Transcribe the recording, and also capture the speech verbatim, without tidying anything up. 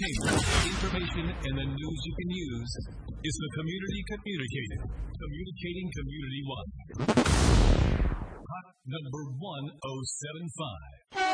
entertainment, information, and the news you can use is the Community Communicator. Communicating community-wide. Hot number one oh seven five.